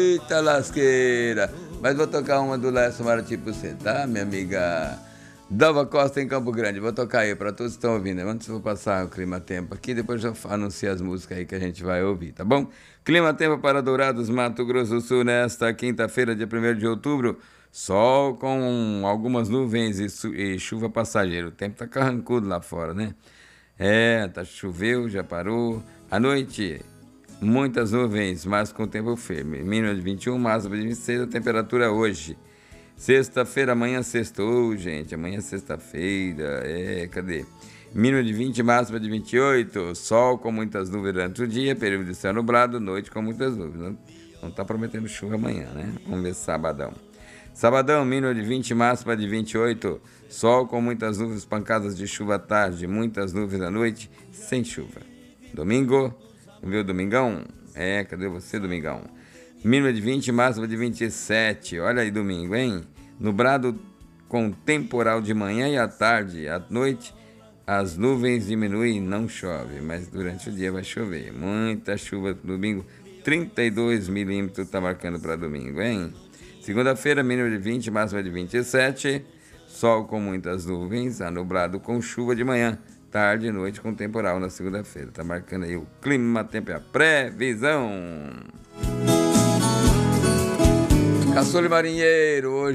Eita lasqueira. Mas vou tocar uma do Lécio Martins pra você, tá, minha amiga Dalva Costa em Campo Grande? Vou tocar aí pra todos que estão ouvindo. Antes eu vou passar o Clima Tempo aqui, depois eu anuncio as músicas aí que a gente vai ouvir, tá bom? Clima Tempo para Dourados, Mato Grosso do Sul, nesta quinta-feira, dia 1º de outubro. Sol com algumas nuvens e chuva passageira. O tempo tá carrancudo lá fora, né? Choveu, já parou. À noite, muitas nuvens, mas com tempo firme. Mínima de 21, máxima de 26, a temperatura hoje. Sexta-feira, amanhã sextou, gente. Amanhã sexta-feira, cadê? Mínima de 20, máxima de 28. Sol com muitas nuvens durante o dia, período de céu nublado, noite com muitas nuvens. Não tá prometendo chuva amanhã, né? Vamos ver sabadão. Sabadão, mínima de 20, máxima de 28. Sol com muitas nuvens, pancadas de chuva à tarde, muitas nuvens à noite, sem chuva. Domingo, viu o domingão? Cadê você, domingão? Mínima de 20, máxima de 27. Olha aí, domingo, hein? Nublado com temporal de manhã e à tarde. À noite, as nuvens diminuem, não chove, mas durante o dia vai chover. Muita chuva no domingo. 32 milímetros tá marcando para domingo, hein? Segunda-feira, mínima de 20, máxima de 27. Sol com muitas nuvens, nublado com chuva de manhã, tarde e noite com temporal na segunda-feira. Tá marcando aí o Clima Tempo e a previsão. Caçula e Marinheiro, hoje